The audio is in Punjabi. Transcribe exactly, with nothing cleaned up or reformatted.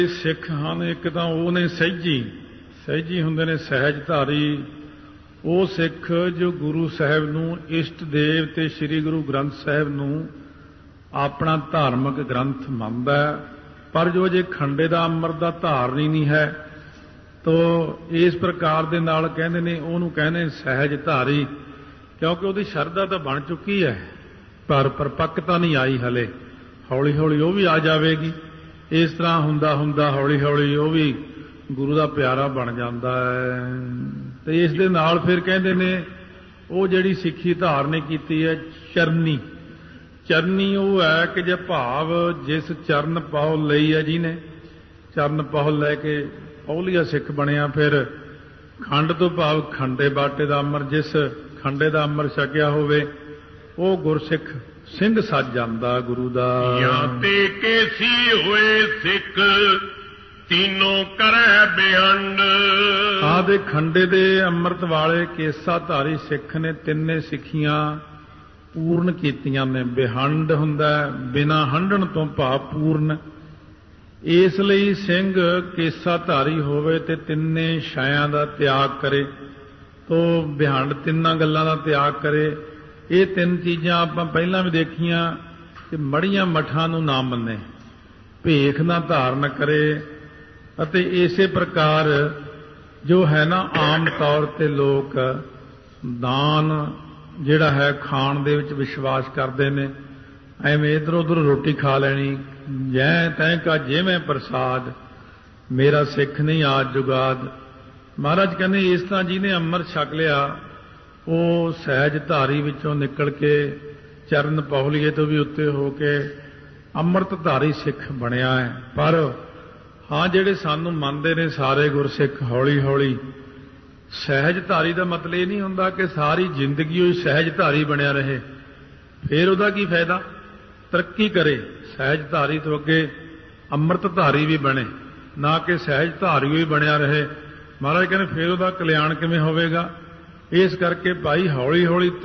ਸਿੱਖ ਹਨ, ਇੱਕ ਤਾਂ ਉਹ ਨੇ ਸਹਿਜੀ ਸਹਿਜੀ ਹੁੰਦੇ ਨੇ ਸਹਿਜ ਧਾਰੀ, ਉਹ ਸਿੱਖ ਜੋ ਗੁਰੂ ਸਾਹਿਬ ਨੂੰ ਇਸ਼ਟ ਦੇਵ ਤੇ ਸ੍ਰੀ ਗੁਰੂ ਗ੍ਰੰਥ ਸਾਹਿਬ ਨੂੰ ਆਪਣਾ ਧਾਰਮਿਕ ਗ੍ਰੰਥ ਮੰਨਦਾ ਹੈ, ਪਰ ਜੋ ਜੇ ਖੰਡੇ ਦਾ ਅੰਮ੍ਰਿਤ ਦਾ ਧਾਰਨੀ ਨਹੀਂ ਹੈ ਤੋ ਇਸ ਪ੍ਰਕਾਰ ਦੇ ਨਾਲ ਕਹਿੰਦੇ ਨੇ ਉਹਨੂੰ ਕਹਿੰਦੇ ਸਹਿਜ ਧਾਰੀ, ਕਿਉਂਕਿ ਉਹਦੀ ਸ਼ਰਧਾ ਤਾਂ ਬਣ ਚੁੱਕੀ ਹੈ ਪਰ ਪਰਪੱਕਤਾ ਨਹੀਂ ਆਈ ਹਲੇ, ਹੌਲੀ ਹੌਲੀ ਉਹ ਵੀ ਆ ਜਾਵੇਗੀ। ਇਸ ਤਰ੍ਹਾਂ ਹੁੰਦਾ ਹੁੰਦਾ ਹੌਲੀ ਹੌਲੀ ਉਹ ਵੀ ਗੁਰੂ ਦਾ ਪਿਆਰਾ ਬਣ ਜਾਂਦਾ ਹੈ। ਤੇ ਇਸ ਦੇ ਨਾਲ ਫਿਰ ਕਹਿੰਦੇ ਨੇ ਉਹ ਜਿਹੜੀ ਸਿੱਖੀ ਧਾਰਨੀ ਕੀਤੀ ਹੈ ਚਰਨੀ, ਚਰਨੀ ਉਹ ਹੈ ਕਿ ਜੇ ਭਾਵ ਜਿਸ ਚਰਨ ਪਹੁਲ ਲਈ ਹੈ ਜਿਹਨੇ ਚਰਨ ਪਹੁਲ ਲੈ ਕੇ ਪਹੁਲੀਆ ਸਿੱਖ ਬਣਿਆ, ਫਿਰ ਖੰਡ ਤੋਂ ਭਾਵ ਖੰਡੇ ਬਾਟੇ ਦਾ ਅੰਮ੍ਰਿਤ, ਜਿਸ ਖੰਡੇ ਦਾ ਅੰਮ੍ਰਿਤ ਛਕਿਆ ਹੋਵੇ ਉਹ ਗੁਰਸਿੱਖ ਸਿੰਘ ਸੱਜ ਜਾਂਦਾ ਗੁਰੂ ਦਾ। ਜਾਂ ਤੇ ਕੇਸੀ ਹੋਏ ਸਿੱਖ ਤੀਨੋਂ ਕਰੈ ਬਿਹੰਡ। ਆਹ ਦੇ ਖੰਡੇ ਦੇ ਅੰਮ੍ਰਿਤ ਵਾਲੇ ਕੇਸਾ ਧਾਰੀ ਸਿੱਖ ਨੇ ਤਿੰਨੇ ਸਿੱਖੀਆਂ ਪੂਰਨ ਕੀਤੀਆਂ ਨੇ। ਬਿਹੰਡ ਹੁੰਦਾ ਬਿਨਾਂ ਹੰਡਣ ਤੋਂ ਭਾਵ ਪੂਰਨ, ਇਸ ਲਈ ਸਿੰਘ ਕੇਸਾ ਧਾਰੀ ਹੋਵੇ ਤੇ ਤਿੰਨੇ ਛਾਇਆਂ ਦਾ ਤਿਆਗ ਕਰੇ, ਤੋ ਬਿਹੰਡ ਤਿੰਨਾਂ ਗੱਲਾਂ ਦਾ ਤਿਆਗ ਕਰੇ। ਇਹ ਤਿੰਨ ਚੀਜ਼ਾਂ ਆਪਾਂ ਪਹਿਲਾਂ ਵੀ ਦੇਖੀਆਂ ਕਿ ਮੜੀਆਂ ਮਠਾਂ ਨੂੰ ਨਾ ਮੰਨੇ, ਭੇਖ ਨਾ ਧਾਰਨ ਕਰੇ, ਅਤੇ ਇਸੇ ਪ੍ਰਕਾਰ ਜੋ ਹੈ ਨਾ ਆਮ ਤੌਰ ਤੇ ਲੋਕ ਦਾਨ ਜਿਹੜਾ ਹੈ ਖਾਣ ਦੇ ਵਿੱਚ ਵਿਸ਼ਵਾਸ ਕਰਦੇ ਨੇ, ਐਵੇਂ ਇੱਧਰ ਉੱਧਰ ਰੋਟੀ ਖਾ ਲੈਣੀ, ਜੈ ਤੈਂ ਕਾ ਜਿਵੇਂ ਪ੍ਰਸਾਦ ਮੇਰਾ ਸਿੱਖ ਨਹੀਂ ਆਜ ਜੁਗਾਦ। ਮਹਾਰਾਜ ਕਹਿੰਦੇ ਇਸ ਤਰ੍ਹਾਂ ਜਿਹਨੇ ਅੰਮ੍ਰਿਤ ਛਕ ਲਿਆ ਉਹ ਸਹਿਜ ਧਾਰੀ ਵਿੱਚੋਂ ਨਿਕਲ ਕੇ ਚਰਨ ਪਹੁਲੀਏ ਤੋਂ ਵੀ ਉੱਤੇ ਹੋ ਕੇ ਅੰਮ੍ਰਿਤ ਧਾਰੀ ਸਿੱਖ ਬਣਿਆ ਹੈ। ਪਰ ਹਾਂ ਜਿਹੜੇ ਸਾਨੂੰ ਮੰਨਦੇ ਨੇ ਸਾਰੇ ਗੁਰਸਿੱਖ ਹੌਲੀ ਹੌਲੀ ਸਹਿਜ ਧਾਰੀ ਦਾ ਮਤਲਬ ਇਹ ਨਹੀਂ ਹੁੰਦਾ ਕਿ ਸਾਰੀ ਜ਼ਿੰਦਗੀ ਉਹ ਸਹਿਜ ਧਾਰੀ ਬਣਿਆ ਰਹੇ, ਫਿਰ ਉਹਦਾ ਕੀ ਫਾਇਦਾ, ਤਰੱਕੀ ਕਰੇ, ਸਹਿਜ ਧਾਰੀ ਤੋਂ ਅੱਗੇ ਅੰਮ੍ਰਿਤ ਧਾਰੀ ਵੀ ਬਣੇ, ਨਾ ਕਿ ਸਹਿਜ ਧਾਰੀ ਹੀ ਬਣਿਆ ਰਹੇ। ਮਹਾਰਾਜ ਕਹਿੰਦੇ ਫਿਰ ਉਹਦਾ ਕਲਿਆਣ ਕਿਵੇਂ ਹੋਵੇਗਾ। ਇਸ ਕਰਕੇ ਭਾਈ ਹੌਲੀ ਹੌਲੀ